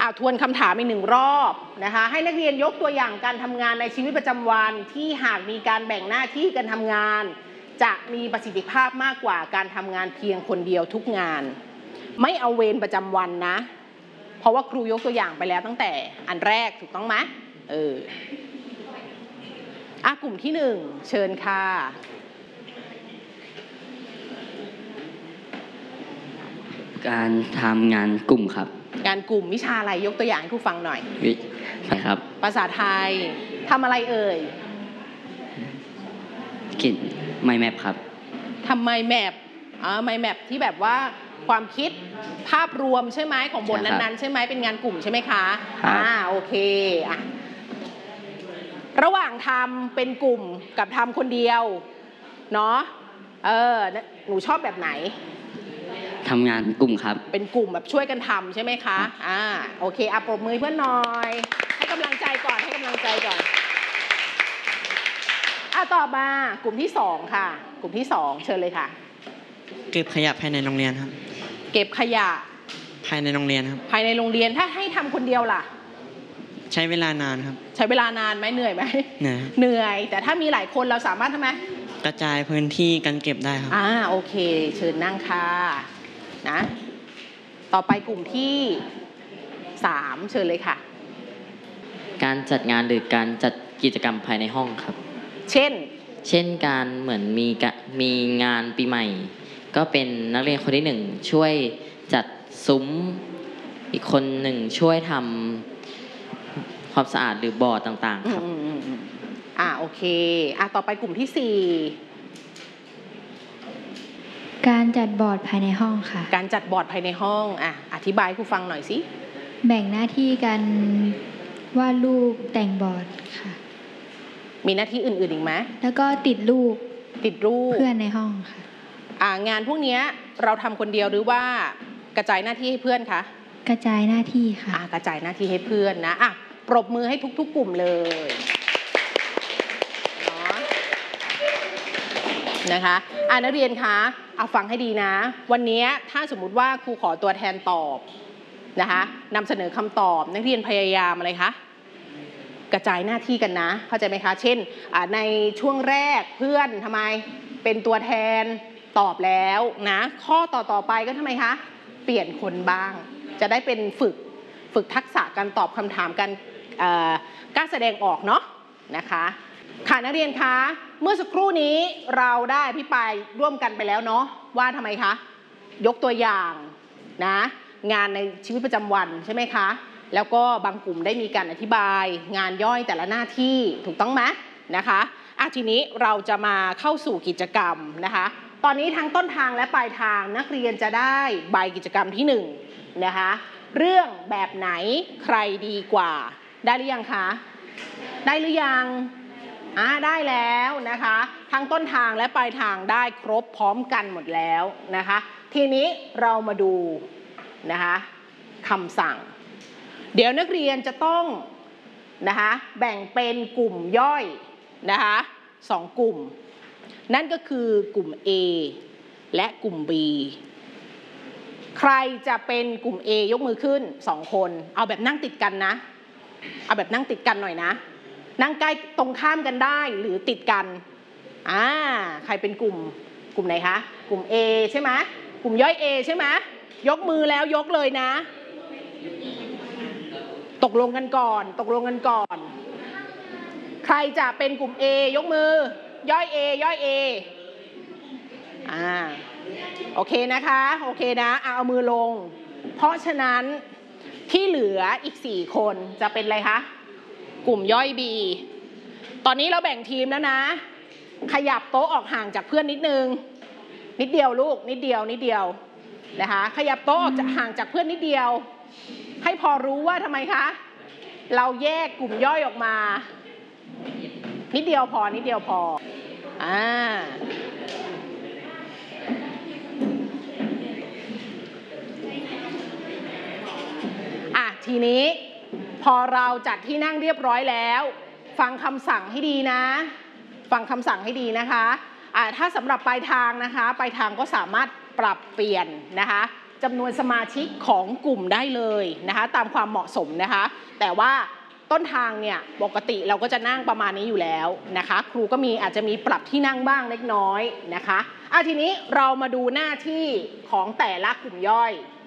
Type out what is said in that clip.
ทวนคำถามอีกหนึ่งรอบนะคะให้นักเรียนยกตัวอย่างการทำงานในชีวิตประจำวันที่หากมีการแบ่งหน้าที่การทำงานจะมีประสิทธิภาพมากกว่าการทำงานเพียงคนเดียวทุกงานไม่เอาเวรประจำวันนะเพราะว่าครูยกตัวอย่างไปแล้วตั้งแต่อันแรกถูกต้องไหมกลุ่มที่1เชิญค่ะการทำงานกลุ่มครับงานกลุ่มวิชาอะไรยกตัวอย่างให้ครูฟังหน่อยใช่ครับภาษาไทยทำอะไรเอ่ยคิดไมแมปครับทำไมแมปไมแมปที่แบบว่าความคิดภาพรวมใช่ไหมของบทนั้นๆใช่ไหมเป็นงานกลุ่มใช่ไหมคะโอเคระหว่างทำเป็นกลุ่มกับทำคนเดียวเนาะหนูชอบแบบไหนทำงานกลุ่มครับเป็นกลุ่มแบบช่วยกันทำใช่ไหมคะโอเคปรบมือเพื่อนหน่อยให้กำลังใจก่อนต่อมากลุ่มที่2ค่ะกลุ่มที่2เชิญเลยค่ะเก็บขยะภายในโรงเรียนครับเก็บขยะภายในโรงเรียนครับภายในโรงเรียนถ้าให้ทำคนเดียวล่ะใช้เวลานานครับใช้เวลานานไหมเหนื่อยไหมเหนื่อยแต่ถ้ามีหลายคนเราสามารถทำไมกระจายพื้นที่การเก็บได้ครับโอเคเชิญนั่งค่ะนะต่อไปกลุ่มที่3เชิญเลยค่ะการจัดงานหรือการจัดกิจกรรมภายในห้องครับเช่นการเหมือนมีงานปีใหม่ก็เป็นนักเรียนคนที่1ช่วยจัดซุ้มอีกคนหนึ่งช่วยทำความสะอาดหรือบอร์ดต่างๆครับโอเคต่อไปกลุ่มที่ 4การจัดบอร์ดภายในห้องค่ะการจัดบอร์ดภายในห้องอธิบายให้ครูฟังหน่อยสิแบ่งหน้าที่กันวาดรูปแต่งบอร์ดค่ะมีหน้าที่อื่นๆอีกไหมแล้วก็ติดรูปเพื่อนในห้องค่ะงานพวกนี้เราทำคนเดียวหรือว่ากระจายหน้าที่ให้เพื่อนคะกระจายหน้าที่ค่ะกระจายหน้าที่ให้เพื่อนนะปรบมือให้ทุกๆกลุ่มเลยนะคะนักเรียนคะฟังให้ดีนะวันนี้ถ้าสมมุติว่าครูขอตัวแทนตอบนะคะนำเสนอคำตอบนักเรียนพยายามอะไรคะกระจายหน้าที่กันนะเข้าใจไหมคะเช่นในช่วงแรกเพื่อนทำไมเป็นตัวแทนตอบแล้วนะข้อต่อไปก็ทำไมคะเปลี่ยนคนบ้างจะได้เป็นฝึกทักษะการตอบคำถามการกล้าแสดงออกเนาะนะคะค่ะนักเรียนคะเมื่อสักครู่นี้เราได้อภิปรายร่วมกันไปแล้วเนาะว่าทำไมคะยกตัวอย่างนะงานในชีวิตประจำวันใช่ไหมคะแล้วก็บางกลุ่มได้มีการอธิบายงานย่อยแต่ละหน้าที่ถูกต้องไหมนะคะทีนี้เราจะมาเข้าสู่กิจกรรมนะคะตอนนี้ทั้งต้นทางและปลายทางนักเรียนจะได้ใบกิจกรรมที่1นะคะเรื่องแบบไหนใครดีกว่าได้หรือยังคะได้หรือยังได้แล้วนะคะทั้งต้นทางและปลายทางได้ครบพร้อมกันหมดแล้วนะคะทีนี้เรามาดูนะคะคำสั่งเดี๋ยวนักเรียนจะต้องนะคะแบ่งเป็นกลุ่มย่อยนะคะ2กลุ่มนั่นก็คือกลุ่ม A และกลุ่ม B ใครจะเป็นกลุ่ม A ยกมือขึ้น2คนเอาแบบนั่งติดกันนะเอาแบบนั่งติดกันหน่อยนะนั่งใกล้ตรงข้ามกันได้หรือติดกันใครเป็นกลุ่มไหนคะกลุ่ม A ใช่ไหมกลุ่มย่อย A ใช่ไหมยกมือแล้วยกเลยนะตกลงกันก่อนใครจะเป็นกลุ่ม A ยกมือย่อย A โอเคนะคะโอเคนะเอามือลงเพราะฉะนั้นที่เหลืออีก4คนจะเป็นอะไรคะกลุ่มย่อย B ตอนนี้เราแบ่งทีมแล้วนะขยับโต๊ะออกห่างจากเพื่อนนิดนึงนิดเดียวลูกนิดเดียวนะคะขยับโต๊ะออกจากห่างจากเพื่อนนิดเดียวให้พอรู้ว่าทำไมคะเราแยกกลุ่มย่อยออกมานิดเดียวพอทีนี้พอเราจัดที่นั่งเรียบร้อยแล้วฟังคำสั่งให้ดีนะถ้าสำหรับปลายทางนะคะปลายทางก็สามารถปรับเปลี่ยนนะคะจำนวนสมาชิกของกลุ่มได้เลยนะคะตามความเหมาะสมนะคะแต่ว่าต้นทางเนี่ยปกติเราก็จะนั่งประมาณนี้อยู่แล้วนะคะครูก็อาจจะมีปรับที่นั่งบ้างเล็กน้อยนะคะทีนี้เรามาดูหน้าที่ของแต่ละกลุ่มย่อย